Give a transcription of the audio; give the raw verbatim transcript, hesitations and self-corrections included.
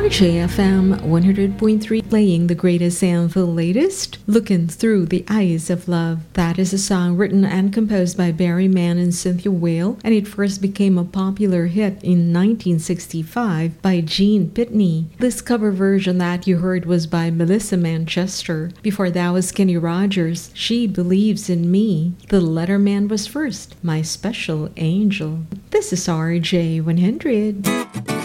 R J F M one hundred point three, playing the greatest and the latest. Looking Through the Eyes of Love. That is a song written and composed by Barry Mann and Cynthia Weil, and it first became a popular hit in nineteen sixty-five by Gene Pitney. This cover version that you heard was by Melissa Manchester. Before that was Kenny Rogers, She Believes in Me. The Letterman was first, My Special Angel. This is R J one hundred.